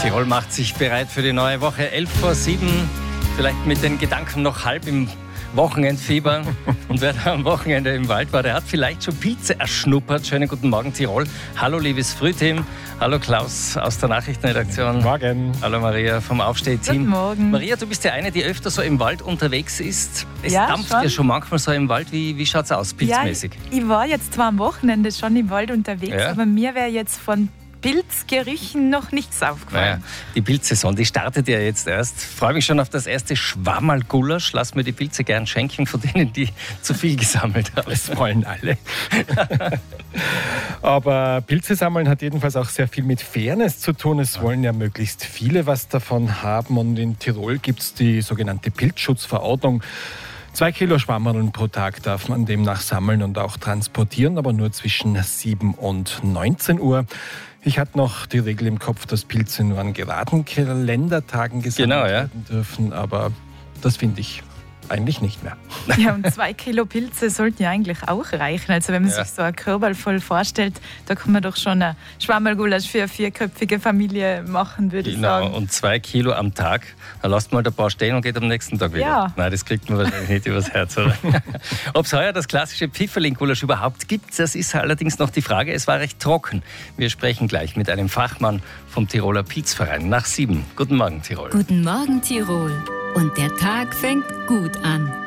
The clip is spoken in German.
Tirol macht sich bereit für die neue Woche. 6:11, vielleicht mit den Gedanken noch halb im Wochenendfieber. Und wer da am Wochenende im Wald war, der hat vielleicht schon Pilze erschnuppert. Schönen guten Morgen, Tirol. Hallo, liebes Frühteam. Hallo, Klaus aus der Nachrichtenredaktion. Guten Morgen. Hallo, Maria vom Aufsteh-Team. Guten Morgen. Maria, du bist ja eine, die öfter so im Wald unterwegs ist. Es Ja, dampft schon. ja schon manchmal so im Wald. Wie schaut es aus, pilzmäßig? Ja, ich war jetzt zwar am Wochenende schon im Wald unterwegs, Ja. aber mir wäre jetzt von Pilzgerüchen noch nichts aufgefallen. Naja, die Pilzsaison, die startet ja jetzt erst. Freue mich schon auf das erste Schwammerl-Gulasch. Lass mir die Pilze gern schenken von denen, die zu viel gesammelt haben. Das wollen alle. Aber Pilze sammeln hat jedenfalls auch sehr viel mit Fairness zu tun. Es wollen ja möglichst viele was davon haben. Und in Tirol gibt es die sogenannte Pilzschutzverordnung. 2 Kilo Schwammerln pro Tag darf man demnach sammeln und auch transportieren, aber nur zwischen 7 und 19 Uhr. Ich hatte noch die Regel im Kopf, dass Pilze nur an geraden Kalendertagen gesammelt werden dürfen, aber das finde ich eigentlich nicht mehr. Ja, und 2 Kilo Pilze sollten ja eigentlich auch reichen. Also wenn man sich so ein Körperl voll vorstellt, da kann man doch schon ein Schwammerlgulasch für eine 4-köpfige Familie machen, würde ich Genau, sagen. und 2 Kilo am Tag. Dann lasst mal ein paar stehen und geht am nächsten Tag wieder. Ja. Nein, das kriegt man wahrscheinlich nicht übers Herz, oder? Ob es heuer das klassische Pfifferling-Gulasch überhaupt gibt, das ist allerdings noch die Frage. Es war recht trocken. Wir sprechen gleich mit einem Fachmann vom Tiroler Pilzverein nach 7. Guten Morgen, Tirol. Guten Morgen, Tirol. Und der Tag fängt gut an.